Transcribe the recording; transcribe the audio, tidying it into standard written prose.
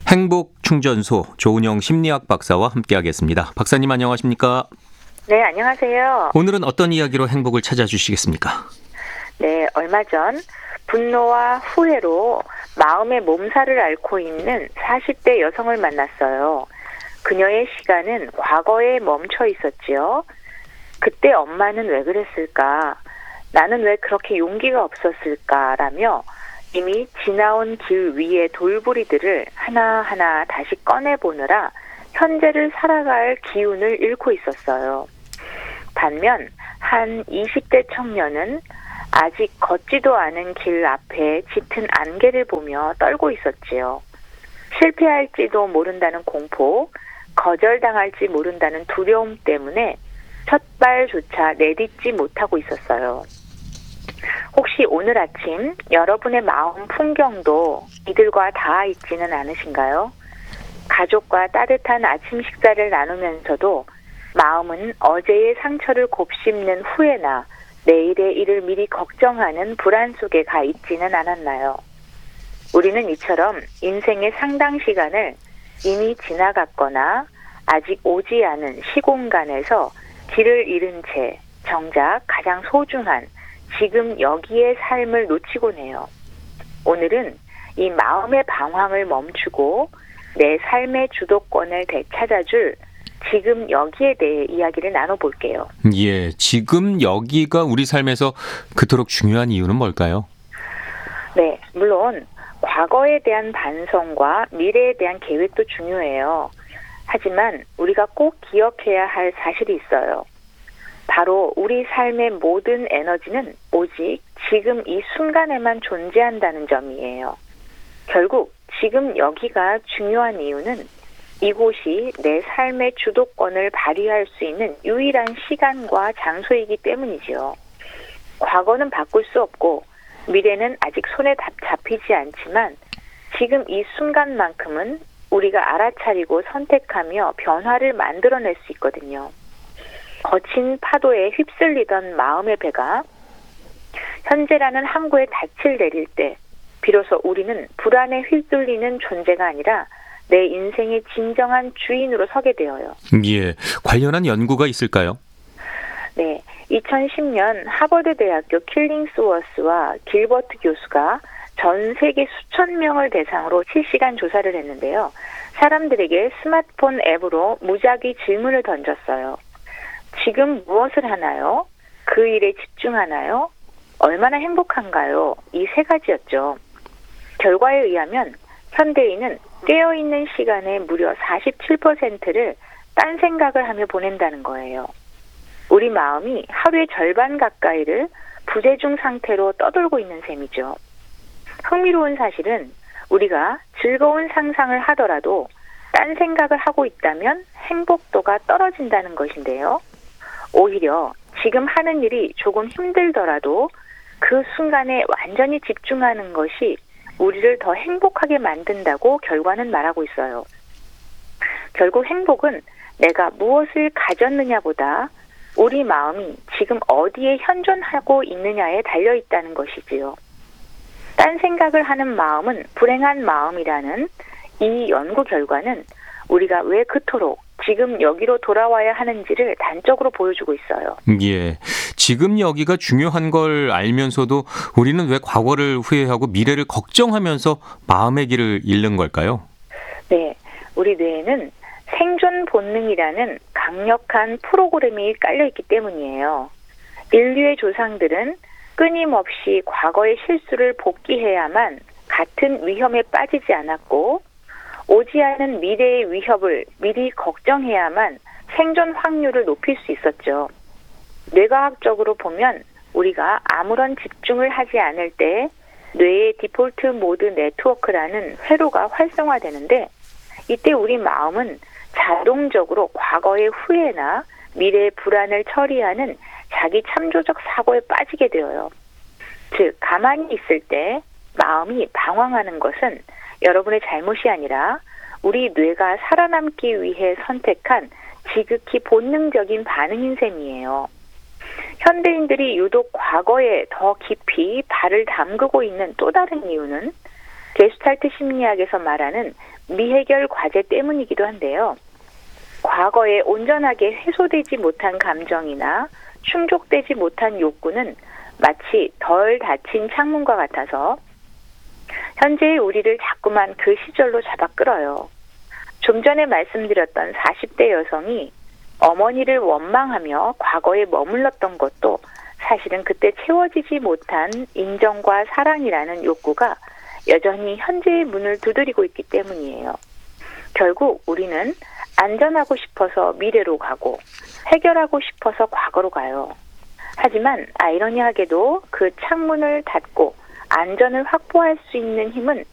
행복충전소 조은영 심리학 박사와 함께하겠습니다. 박사님 안녕하십니까? 네, 안녕하세요. 오늘은 어떤 이야기로 행복을 찾아주시겠습니까? 네, 얼마 전 분노와 후회로 마음의 몸살을 앓고 있는 40대 여성을 만났어요. 그녀의 시간은 과거에 멈춰 있었지요. 그때 엄마는 왜 그랬을까? 나는 왜 그렇게 용기가 없었을까라며 이미 지나온 길 위의 돌부리들을 하나하나 다시 꺼내보느라 현재를 살아갈 기운을 잃고 있었어요. 반면 한 20대 청년은 아직 걷지도 않은 길 앞에 짙은 안개를 보며 떨고 있었지요. 실패할지도 모른다는 공포, 거절당할지 모른다는 두려움 때문에 첫 발조차 내딛지 못하고 있었어요. 혹시 오늘 아침 여러분의 마음 풍경도 이들과 닿아 있지는 않으신가요? 가족과 따뜻한 아침 식사를 나누면서도 마음은 어제의 상처를 곱씹는 후회나 내일의 일을 미리 걱정하는 불안 속에 가 있지는 않았나요? 우리는 이처럼 인생의 상당 시간을 이미 지나갔거나 아직 오지 않은 시공간에서 길을 잃은 채 정작 가장 소중한 지금 여기의 삶을 놓치곤 해요. 오늘은 이 마음의 방황을 멈추고 내 삶의 주도권을 되찾아줄 지금 여기에 대해 이야기를 나눠볼게요. 예, 지금 여기가 우리 삶에서 그토록 중요한 이유는 뭘까요? 네, 물론 과거에 대한 반성과 미래에 대한 계획도 중요해요. 하지만 우리가 꼭 기억해야 할 사실이 있어요. 바로 우리 삶의 모든 에너지는 오직 지금 이 순간에만 존재한다는 점이에요. 결국 지금 여기가 중요한 이유는 이곳이 내 삶의 주도권을 발휘할 수 있는 유일한 시간과 장소이기 때문이지요. 과거는 바꿀 수 없고 미래는 아직 손에 잡히지 않지만 지금 이 순간만큼은 우리가 알아차리고 선택하며 변화를 만들어낼 수 있거든요. 거친 파도에 휩쓸리던 마음의 배가 현재라는 항구에 닻을 내릴 때 비로소 우리는 불안에 휘둘리는 존재가 아니라 내 인생의 진정한 주인으로 서게 되어요. 예, 관련한 연구가 있을까요? 네, 2010년 하버드 대학교 킬링스워스와 길버트 교수가 전 세계 수천 명을 대상으로 실시간 조사를 했는데요. 사람들에게 스마트폰 앱으로 무작위 질문을 던졌어요. 지금 무엇을 하나요? 그 일에 집중하나요? 얼마나 행복한가요? 이 세 가지였죠. 결과에 의하면 현대인은 깨어있는 시간의 무려 47%를 딴 생각을 하며 보낸다는 거예요. 우리 마음이 하루의 절반 가까이를 부재중 상태로 떠돌고 있는 셈이죠. 흥미로운 사실은 우리가 즐거운 상상을 하더라도 딴 생각을 하고 있다면 행복도가 떨어진다는 것인데요. 오히려 지금 하는 일이 조금 힘들더라도 그 순간에 완전히 집중하는 것이 우리를 더 행복하게 만든다고 결과는 말하고 있어요. 결국 행복은 내가 무엇을 가졌느냐보다 우리 마음이 지금 어디에 현존하고 있느냐에 달려있다는 것이지요. 딴 생각을 하는 마음은 불행한 마음이라는 이 연구 결과는 우리가 왜 그토록 지금 여기로 돌아와야 하는지를 단적으로 보여주고 있어요. 예, 지금 여기가 중요한 걸 알면서도 우리는 왜 과거를 후회하고 미래를 걱정하면서 마음의 길을 잃는 걸까요? 네, 우리 뇌에는 생존 본능이라는 강력한 프로그램이 깔려있기 때문이에요. 인류의 조상들은 끊임없이 과거의 실수를 복기해야만 같은 위험에 빠지지 않았고 오지 않은 미래의 위협을 미리 걱정해야만 생존 확률을 높일 수 있었죠. 뇌과학적으로 보면 우리가 아무런 집중을 하지 않을 때 뇌의 디폴트 모드 네트워크라는 회로가 활성화되는데 이때 우리 마음은 자동적으로 과거의 후회나 미래의 불안을 처리하는 자기 참조적 사고에 빠지게 되어요. 즉, 가만히 있을 때 마음이 방황하는 것은 여러분의 잘못이 아니라 우리 뇌가 살아남기 위해 선택한 지극히 본능적인 반응인 셈이에요. 현대인들이 유독 과거에 더 깊이 발을 담그고 있는 또 다른 이유는 게슈탈트 심리학에서 말하는 미해결 과제 때문이기도 한데요. 과거에 온전하게 해소되지 못한 감정이나 충족되지 못한 욕구는 마치 덜 닫힌 창문과 같아서 현재의 우리를 자꾸만 그 시절로 잡아 끌어요. 좀 전에 말씀드렸던 40대 여성이 어머니를 원망하며 과거에 머물렀던 것도 사실은 그때 채워지지 못한 인정과 사랑이라는 욕구가 여전히 현재의 문을 두드리고 있기 때문이에요. 결국 우리는 안전하고 싶어서 미래로 가고 해결하고 싶어서 과거로 가요. 하지만 아이러니하게도 그 창문을 닫고 안전을 확보할 수 있는 힘은